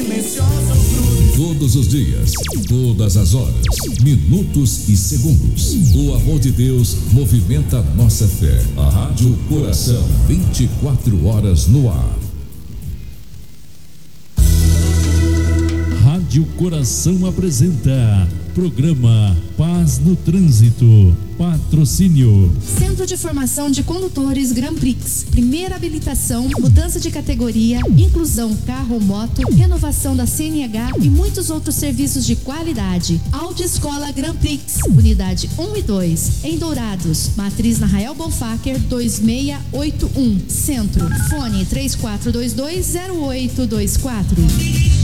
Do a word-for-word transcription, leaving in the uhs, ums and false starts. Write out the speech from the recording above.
Todos os dias, todas as horas, minutos e segundos. O amor de Deus movimenta nossa fé. A Rádio Coração, vinte e quatro horas no ar. Rádio Coração apresenta programa Paz no Trânsito. Patrocínio Centro de Formação de Condutores Grand Prix. Primeira habilitação, mudança de categoria, inclusão carro ou moto, renovação da C N H e muitos outros serviços de qualidade. Autoescola Grand Prix, unidade um e dois, em Dourados. Matriz na Rael Bonfacker dois seis oito um. Centro. Fone três quatro dois dois zero oito dois quatro.